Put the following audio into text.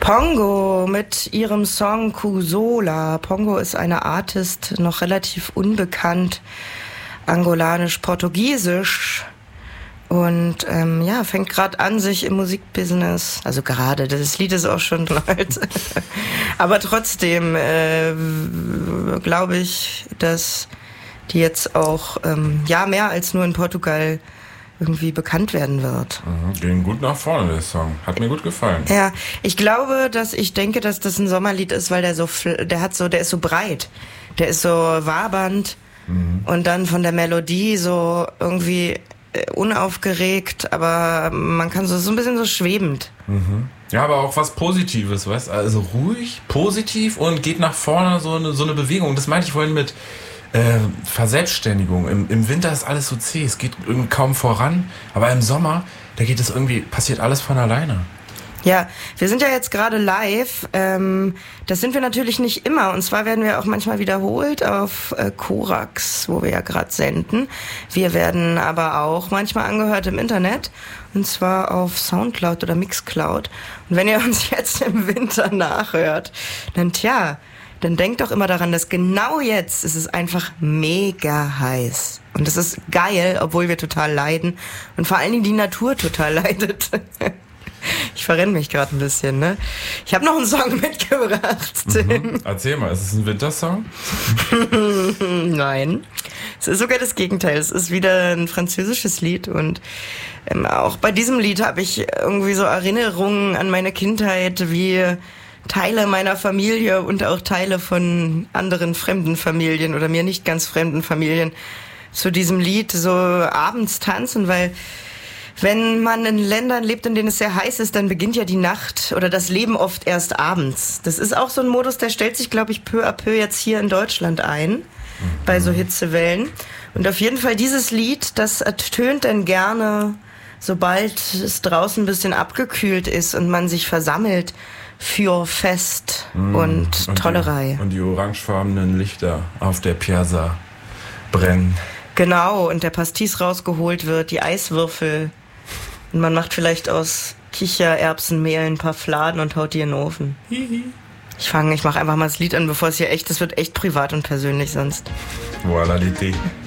Pongo mit ihrem Song Kusola. Pongo ist eine Artist, noch relativ unbekannt, angolanisch-portugiesisch. Und fängt gerade an, sich im Musikbusiness, also gerade, das Lied ist auch schon alt, aber trotzdem glaube ich, dass die jetzt auch mehr als nur in Portugal irgendwie bekannt werden wird. Ging gut nach vorne, der Song. Hat mir gut gefallen. Ja, ich denke, dass das ein Sommerlied ist, weil der ist so breit, der ist so wabernd und dann von der Melodie so irgendwie unaufgeregt, aber man kann so ein bisschen so schwebend. Ja, aber auch was Positives, weißt du? Also ruhig, positiv und geht nach vorne, so eine Bewegung. Das meinte ich vorhin mit Verselbstständigung. Im Winter ist alles so zäh, es geht irgendwie kaum voran, aber im Sommer, da geht es irgendwie, passiert alles von alleine. Ja, wir sind ja jetzt gerade live. Das sind wir natürlich nicht immer. Und zwar werden wir auch manchmal wiederholt auf Korax, wo wir ja gerade senden. Wir werden aber auch manchmal angehört im Internet. Und zwar auf Soundcloud oder Mixcloud. Und wenn ihr uns jetzt im Winter nachhört, dann denkt doch immer daran, dass genau jetzt ist es einfach mega heiß. Und das ist geil, obwohl wir total leiden. Und vor allen Dingen die Natur total leidet. Ich verrenne mich gerade ein bisschen, ne? Ich habe noch einen Song mitgebracht, Tim. Erzähl mal, ist es ein Wintersong? Nein, es ist sogar das Gegenteil. Es ist wieder ein französisches Lied und auch bei diesem Lied habe ich irgendwie so Erinnerungen an meine Kindheit, wie Teile meiner Familie und auch Teile von anderen fremden Familien oder mir nicht ganz fremden Familien zu diesem Lied so abends tanzen, weil wenn man in Ländern lebt, in denen es sehr heiß ist, dann beginnt ja die Nacht oder das Leben oft erst abends. Das ist auch so ein Modus, der stellt sich, glaube ich, peu à peu jetzt hier in Deutschland ein, bei so Hitzewellen. Und auf jeden Fall dieses Lied, das ertönt dann gerne, sobald es draußen ein bisschen abgekühlt ist und man sich versammelt für Fest und Tollerei. Und die orangefarbenen Lichter auf der Piazza brennen. Genau, und der Pastis rausgeholt wird, die Eiswürfel. Und man macht vielleicht aus Kichererbsenmehl ein paar Fladen und haut die in den Ofen. Ich mache einfach mal das Lied an, bevor es hier das wird echt privat und persönlich sonst. Voilà l'été.